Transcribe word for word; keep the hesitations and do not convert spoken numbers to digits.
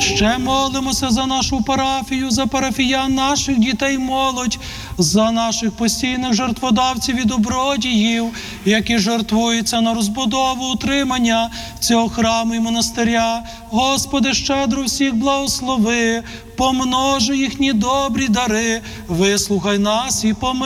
Ще молимося за нашу парафію, за парафіян, наших дітей, молодь, за наших постійних жертводавців і добродіїв, які жертвуються на розбудову, утримання цього храму і монастиря. Господи, щедро всіх благослови, помножи їхні добрі дари, вислухай нас і помилуй.